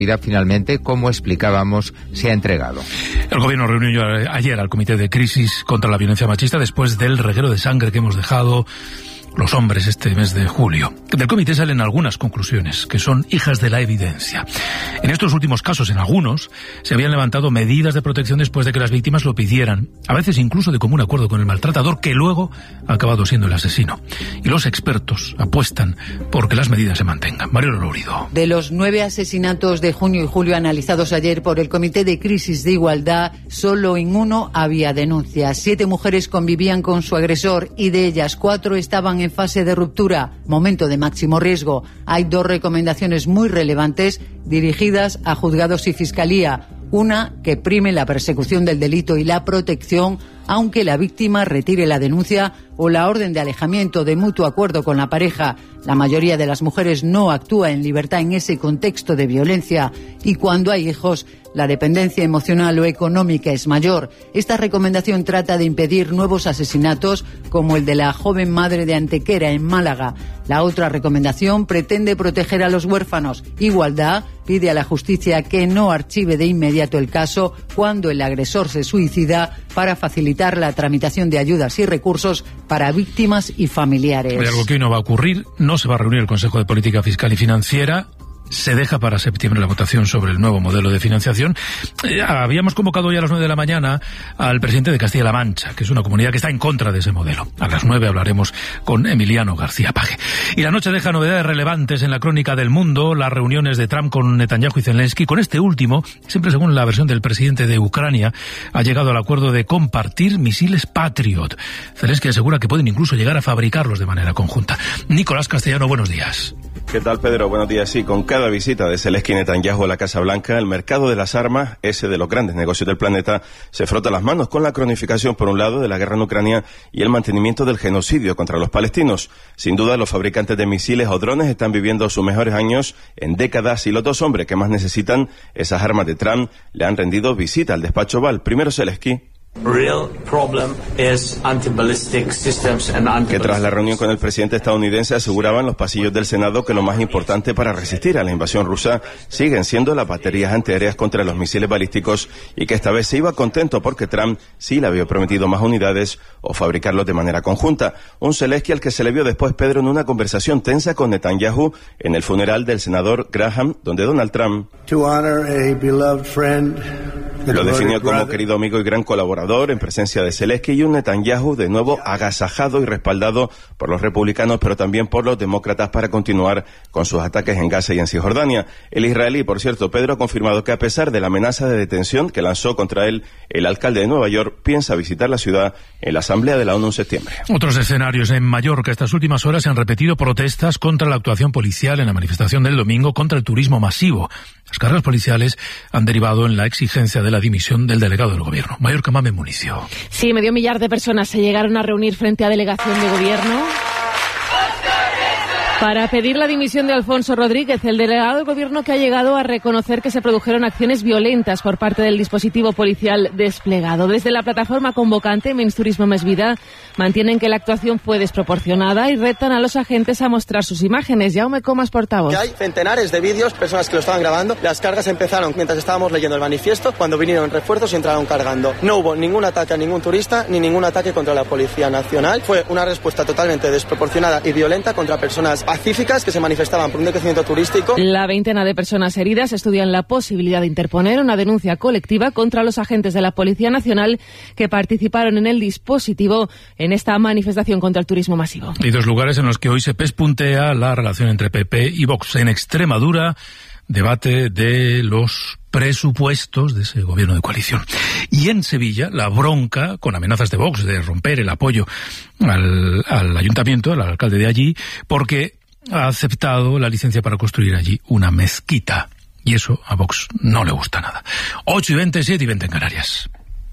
finalmente, como explicábamos, se ha entregado. El gobierno reunió ayer al Comité de Crisis contra la Violencia Machista después del reguero de sangre que hemos dejado los hombres este mes de julio. Del comité salen algunas conclusiones que son hijas de la evidencia. En estos últimos casos, en algunos, se habían levantado medidas de protección después de que las víctimas lo pidieran, a veces incluso de común acuerdo con el maltratador, que luego ha acabado siendo el asesino. Y los expertos apuestan por que las medidas se mantengan. Mario Lorido. De los 9 asesinatos de junio y julio analizados ayer por el Comité de Crisis de Igualdad, solo en uno había denuncias. 7 mujeres convivían con su agresor y de ellas 4 estaban en fase de ruptura, momento de máximo riesgo. Hay 2 recomendaciones muy relevantes dirigidas a juzgados y fiscalía. Una, que prime la persecución del delito y la protección, aunque la víctima retire la denuncia o la orden de alejamiento de mutuo acuerdo con la pareja. La mayoría de las mujeres no actúa en libertad en ese contexto de violencia y cuando hay hijos, la dependencia emocional o económica es mayor. Esta recomendación trata de impedir nuevos asesinatos como el de la joven madre de Antequera en Málaga. La otra recomendación pretende proteger a los huérfanos. Igualdad pide a la justicia que no archive de inmediato el caso cuando el agresor se suicida para facilitar la tramitación de ayudas y recursos para víctimas y familiares. Hay algo que hoy no va a ocurrir. No se va a reunir el Consejo de Política Fiscal y Financiera. Se deja para septiembre la votación sobre el nuevo modelo de financiación. Habíamos convocado hoy a las 9 de la mañana al presidente de Castilla-La Mancha, que es una comunidad que está en contra de ese modelo. A las 9 hablaremos con Emiliano García Paje. Y la noche deja novedades relevantes en la crónica del mundo, las reuniones de Trump con Netanyahu y Zelensky. Con este último, siempre según la versión del presidente de Ucrania, ha llegado al acuerdo de compartir misiles Patriot. Zelensky asegura que pueden incluso llegar a fabricarlos de manera conjunta. Nicolás Castellano, buenos días. ¿Qué tal, Pedro? Buenos días. Sí, con cada visita de Zelensky y Netanyahu a la Casa Blanca, el mercado de las armas, ese de los grandes negocios del planeta, se frota las manos con la cronificación, por un lado, de la guerra en Ucrania y el mantenimiento del genocidio contra los palestinos. Sin duda, los fabricantes de misiles o drones están viviendo sus mejores años en décadas y los 2 hombres que más necesitan esas armas de Trump le han rendido visita al despacho Oval. Primero Zelensky, que tras la reunión con el presidente estadounidense aseguraban los pasillos del Senado que lo más importante para resistir a la invasión rusa siguen siendo las baterías antiaéreas contra los misiles balísticos y que esta vez se iba contento porque Trump sí le había prometido más unidades o fabricarlos de manera conjunta. Un Zelensky al que se le vio después, Pedro, en una conversación tensa con Netanyahu en el funeral del senador Graham, donde Donald Trump lo definió como querido amigo y gran colaborador en presencia de Zelensky y un Netanyahu de nuevo agasajado y respaldado por los republicanos, pero también por los demócratas para continuar con sus ataques en Gaza y en Cisjordania. El israelí, por cierto, Pedro, ha confirmado que a pesar de la amenaza de detención que lanzó contra él el alcalde de Nueva York, piensa visitar la ciudad en la Asamblea de la ONU en septiembre. Otros escenarios en Mallorca. Estas últimas horas se han repetido protestas contra la actuación policial en la manifestación del domingo contra el turismo masivo. Las cargas policiales han derivado en la exigencia de la dimisión del delegado del gobierno. Mallorca, Mame Municio. Sí, 500.000 de personas se llegaron a reunir frente a delegación de gobierno para pedir la dimisión de Alfonso Rodríguez, el delegado del gobierno que ha llegado a reconocer que se produjeron acciones violentas por parte del dispositivo policial desplegado. Desde la plataforma convocante Menys Turismo Més Vida mantienen que la actuación fue desproporcionada y retan a los agentes a mostrar sus imágenes. Jaume Comas, portavoz. Hay centenares de vídeos, personas que lo estaban grabando. Las cargas empezaron mientras estábamos leyendo el manifiesto, cuando vinieron refuerzos y entraron cargando. No hubo ningún ataque a ningún turista ni ningún ataque contra la Policía Nacional. Fue una respuesta totalmente desproporcionada y violenta contra personas pacíficas que se manifestaban por un decrecimiento turístico. La veintena de personas heridas estudian la posibilidad de interponer una denuncia colectiva contra los agentes de la Policía Nacional que participaron en el dispositivo en esta manifestación contra el turismo masivo. Hay 2 lugares en los que hoy se pespuntea la relación entre PP y Vox. En Extremadura, debate de los presupuestos de ese gobierno de coalición. Y en Sevilla, la bronca con amenazas de Vox de romper el apoyo al ayuntamiento, al alcalde de allí, porque ha aceptado la licencia para construir allí una mezquita. Y eso a Vox no le gusta nada. 8:20, 7:20 en Canarias.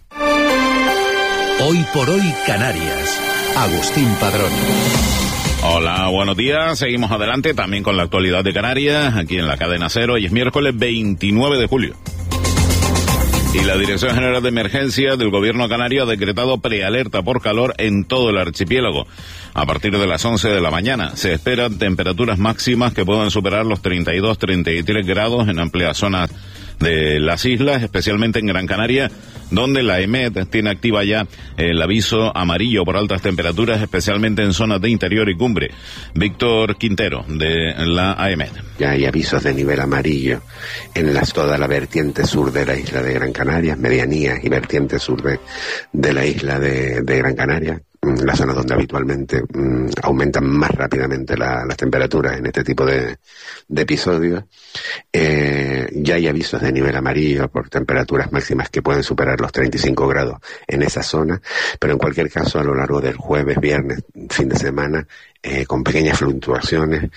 Hoy por hoy Canarias. Agustín Padrón. Hola, buenos días. Seguimos adelante también con la actualidad de Canarias, aquí en la cadena Cero. Hoy es miércoles 29 de julio. Y la Dirección General de Emergencia del Gobierno canario ha decretado prealerta por calor en todo el archipiélago. A partir de las 11 de la mañana se esperan temperaturas máximas que puedan superar los 32-33 grados en amplias zonas de las islas, especialmente en Gran Canaria, donde la EMET tiene activa ya el aviso amarillo por altas temperaturas, especialmente en zonas de interior y cumbre. Víctor Quintero, de la AEMET. Ya hay avisos de nivel amarillo en toda la vertiente sur de la isla de Gran Canaria, medianías y vertiente sur de la isla de Gran Canaria, las zonas donde habitualmente aumentan más rápidamente las temperaturas en este tipo de episodios. Ya hay avisos de nivel amarillo por temperaturas máximas que pueden superar los 35 grados en esa zona, pero en cualquier caso a lo largo del jueves, viernes, fin de semana, con pequeñas fluctuaciones,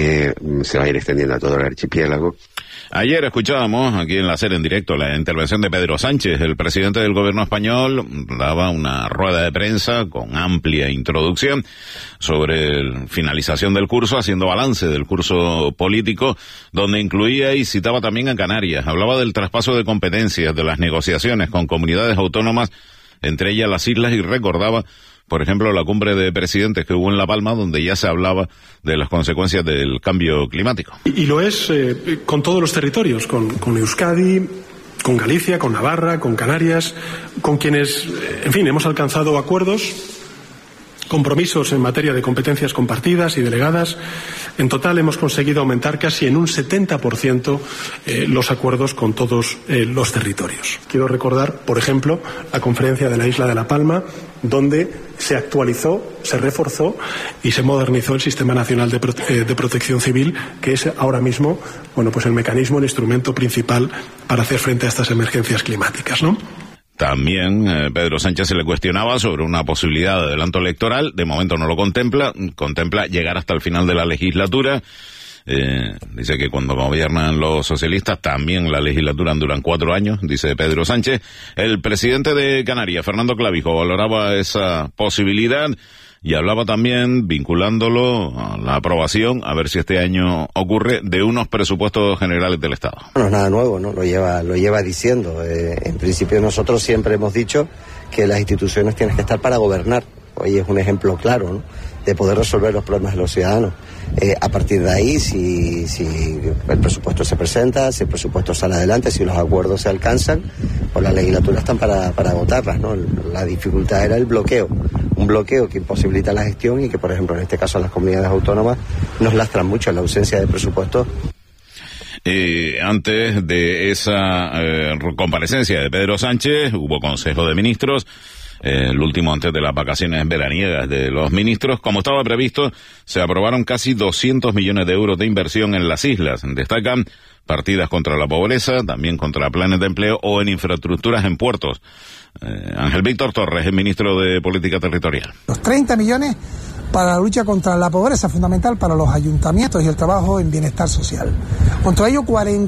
se va a ir extendiendo a todo el archipiélago. Ayer escuchábamos aquí en la SER en directo la intervención de Pedro Sánchez, el presidente del gobierno español, daba una rueda de prensa con amplia introducción sobre la finalización del curso, haciendo balance del curso político, donde incluía y citaba también a Canarias. Hablaba del traspaso de competencias, de las negociaciones con comunidades autónomas, entre ellas las islas, y recordaba, por ejemplo, la cumbre de presidentes que hubo en La Palma, donde ya se hablaba de las consecuencias del cambio climático. Y lo es con todos los territorios, con Euskadi, con Galicia, con Navarra, con Canarias, con quienes, en fin, hemos alcanzado acuerdos, compromisos en materia de competencias compartidas y delegadas. En total hemos conseguido aumentar casi en un 70% los acuerdos con todos los territorios. Quiero recordar, por ejemplo, la conferencia de la isla de La Palma, donde se actualizó, se reforzó y se modernizó el Sistema Nacional de Protección Civil, que es ahora mismo, pues el mecanismo, el instrumento principal para hacer frente a estas emergencias climáticas, ¿no? También Pedro Sánchez se le cuestionaba sobre una posibilidad de adelanto electoral. De momento no lo contempla llegar hasta el final de la legislatura. Dice que cuando gobiernan los socialistas también la legislatura duran 4 años, dice Pedro Sánchez. El presidente de Canarias, Fernando Clavijo, valoraba esa posibilidad y hablaba también, vinculándolo a la aprobación, a ver si este año ocurre, de unos presupuestos generales del Estado. No es nada nuevo, ¿no? Lo lleva diciendo. En principio nosotros siempre hemos dicho que las instituciones tienen que estar para gobernar. Hoy es un ejemplo claro, ¿no?, de poder resolver los problemas de los ciudadanos. A partir de ahí, si el presupuesto se presenta, si el presupuesto sale adelante, si los acuerdos se alcanzan, pues las legislaturas están para votarlas, ¿no? La dificultad era el bloqueo, un bloqueo que imposibilita la gestión y que, por ejemplo, en este caso las comunidades autónomas nos lastran mucho en la ausencia de presupuesto. Antes de esa comparecencia de Pedro Sánchez, hubo Consejo de Ministros, el último antes de las vacaciones veraniegas de los ministros. Como estaba previsto, se aprobaron casi 200 millones de euros de inversión en las islas. Destacan partidas contra la pobreza, también contra planes de empleo o en infraestructuras en puertos. Ángel Víctor Torres, el ministro de Política Territorial. Los 30 millones para la lucha contra la pobreza, fundamental para los ayuntamientos y el trabajo en bienestar social. Junto a ello,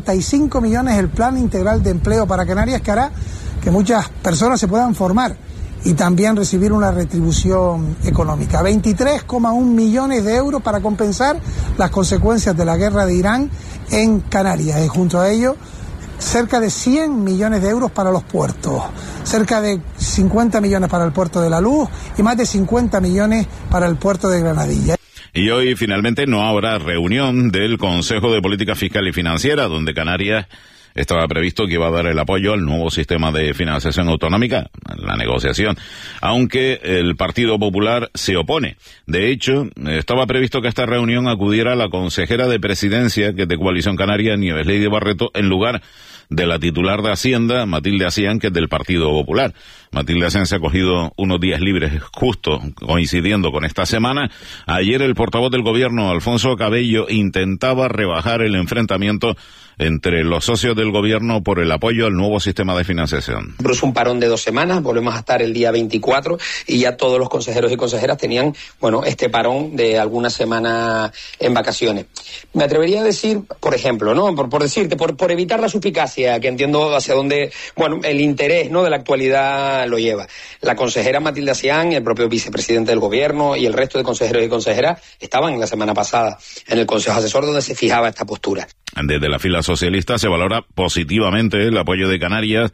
45 millones el Plan Integral de Empleo para Canarias, que hará que muchas personas se puedan formar y también recibir una retribución económica. 23,1 millones de euros para compensar las consecuencias de la guerra de Irán en Canarias. Y junto a ello, cerca de 100 millones de euros para los puertos, cerca de 50 millones para el puerto de La Luz y más de 50 millones para el puerto de Granadilla. Y hoy finalmente no habrá reunión del Consejo de Política Fiscal y Financiera, donde Canarias estaba previsto que iba a dar el apoyo al nuevo sistema de financiación autonómica, la negociación, aunque el Partido Popular se opone. De hecho, estaba previsto que a esta reunión acudiera la consejera de Presidencia, que es de Coalición Canaria, Nieves Lady Barreto, en lugar de la titular de Hacienda, Matilde Asián, que es del Partido Popular. Matilde Asián se ha cogido unos días libres justo coincidiendo con esta semana. Ayer el portavoz del gobierno, Alfonso Cabello, intentaba rebajar el enfrentamiento entre los socios del gobierno por el apoyo al nuevo sistema de financiación. Es un parón de 2 semanas, volvemos a estar el día 24 y ya todos los consejeros y consejeras tenían, este parón de alguna semana en vacaciones. Me atrevería a decir, por ejemplo, ¿no? Por decirte, por evitar la suspicacia, que entiendo hacia dónde, el interés, ¿no?, de la actualidad lo lleva. La consejera Matilde Asián, el propio vicepresidente del gobierno y el resto de consejeros y consejeras estaban la semana pasada en el Consejo Asesor donde se fijaba esta postura. Desde la fila socialista se valora positivamente el apoyo de Canarias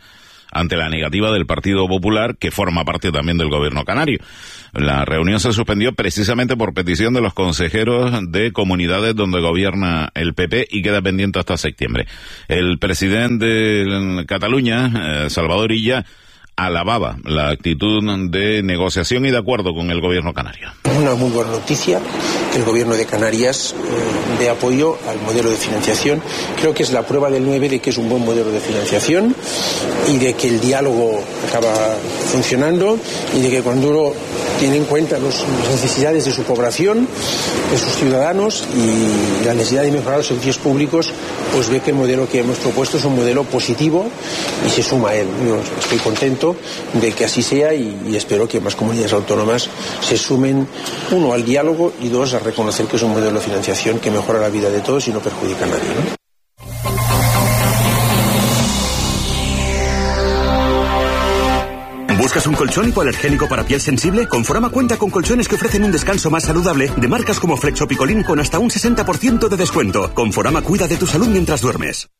ante la negativa del Partido Popular, que forma parte también del gobierno canario. La reunión se suspendió precisamente por petición de los consejeros de comunidades donde gobierna el PP y queda pendiente hasta septiembre. El presidente de Cataluña, Salvador Illa, alababa la actitud de negociación y de acuerdo con el gobierno canario. Una muy buena noticia que el gobierno de Canarias dé apoyo al modelo de financiación. Creo que es la prueba del 9 de que es un buen modelo de financiación y de que el diálogo acaba funcionando y de que cuando uno tiene en cuenta las necesidades de su población, de sus ciudadanos y la necesidad de mejorar los servicios públicos, pues ve que el modelo que hemos propuesto es un modelo positivo y se suma a él. Yo estoy contento de que así sea y espero que más comunidades autónomas se sumen, uno, al diálogo y dos, a reconocer que es un modelo de financiación que mejora la vida de todos y no perjudica a nadie, ¿no? ¿Buscas un colchón hipoalergénico para piel sensible? Conforama cuenta con colchones que ofrecen un descanso más saludable de marcas como Flexo Picolín con hasta un 60% de descuento. Conforama cuida de tu salud mientras duermes.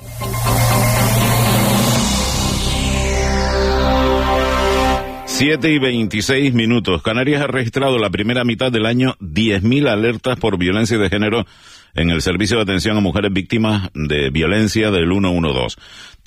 Siete y 26 minutos. Canarias ha registrado la primera mitad del año 10.000 alertas por violencia de género en el servicio de atención a mujeres víctimas de violencia del 112.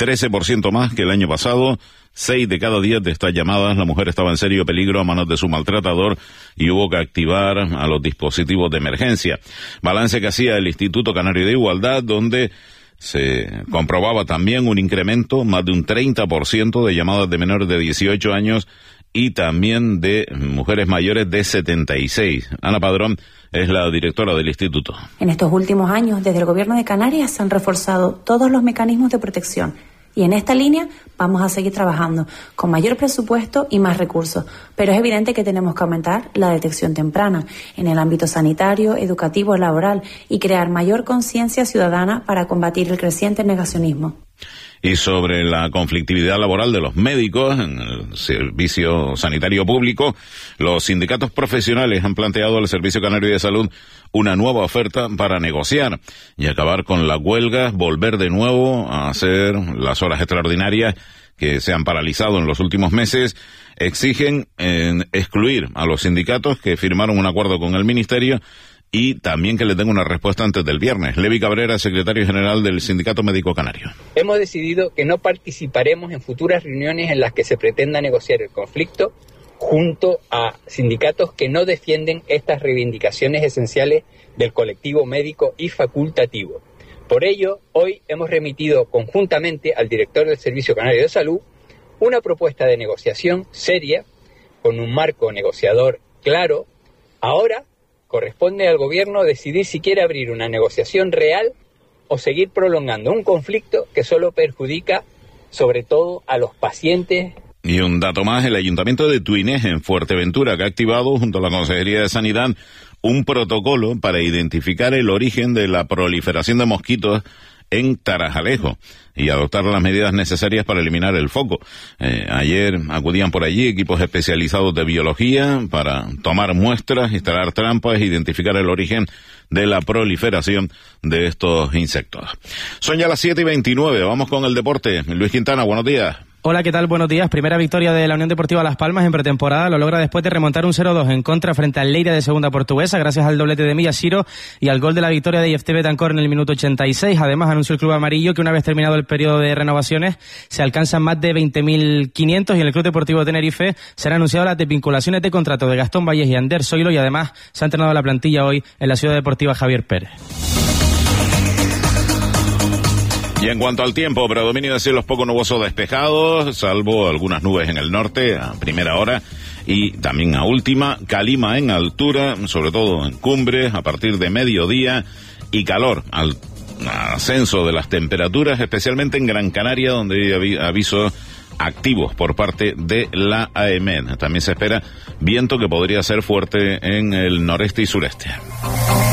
13% más que el año pasado. 6 de cada 10 de estas llamadas la mujer estaba en serio peligro a manos de su maltratador y hubo que activar a los dispositivos de emergencia. Balance que hacía el Instituto Canario de Igualdad, donde se comprobaba también un incremento, más de un 30% de llamadas de menores de 18 años y también de mujeres mayores de 76. Ana Padrón es la directora del instituto. En estos últimos años, desde el Gobierno de Canarias se han reforzado todos los mecanismos de protección. Y en esta línea vamos a seguir trabajando con mayor presupuesto y más recursos. Pero es evidente que tenemos que aumentar la detección temprana en el ámbito sanitario, educativo, laboral y crear mayor conciencia ciudadana para combatir el creciente negacionismo. Y sobre la conflictividad laboral de los médicos en el servicio sanitario público, los sindicatos profesionales han planteado al Servicio Canario de Salud una nueva oferta para negociar y acabar con la huelga, volver de nuevo a hacer las horas extraordinarias que se han paralizado en los últimos meses. Exigen excluir a los sindicatos que firmaron un acuerdo con el Ministerio y también que le den una respuesta antes del viernes. Levi Cabrera, secretario general del Sindicato Médico Canario. Hemos decidido que no participaremos en futuras reuniones en las que se pretenda negociar el conflicto junto a sindicatos que no defienden estas reivindicaciones esenciales del colectivo médico y facultativo. Por ello, hoy hemos remitido conjuntamente al director del Servicio Canario de Salud una propuesta de negociación seria, con un marco negociador claro. Ahora corresponde al gobierno decidir si quiere abrir una negociación real o seguir prolongando un conflicto que solo perjudica sobre todo a los pacientes. Y un dato más, el Ayuntamiento de Tuines, en Fuerteventura, que ha activado junto a la Consejería de Sanidad un protocolo para identificar el origen de la proliferación de mosquitos en Tarajalejo y adoptar las medidas necesarias para eliminar el foco. Ayer acudían por allí equipos especializados de biología para tomar muestras, instalar trampas e identificar el origen de la proliferación de estos insectos. Son ya las 7:29, vamos con el deporte. Luis Quintana, buenos días. Hola, ¿qué tal? Buenos días. Primera victoria de la Unión Deportiva Las Palmas en pretemporada. Lo logra después de remontar un 0-2 en contra frente al Lleida de segunda portuguesa, gracias al doblete de Miyashiro y al gol de la victoria de IFT Betancor en el minuto 86. Además, anunció el club amarillo que una vez terminado el periodo de renovaciones se alcanzan más de 20.500 y en el Club Deportivo Tenerife se han anunciado las desvinculaciones de contrato de Gastón Valles y Ander Zoilo y además se ha entrenado la plantilla hoy en la Ciudad Deportiva Javier Pérez. Y en cuanto al tiempo, predominio de cielos poco nubosos despejados, salvo algunas nubes en el norte a primera hora y también a última, calima en altura, sobre todo en cumbres a partir de mediodía y calor, al ascenso de las temperaturas, especialmente en Gran Canaria, donde hay avisos activos por parte de la AEMET. También se espera viento que podría ser fuerte en el noreste y sureste.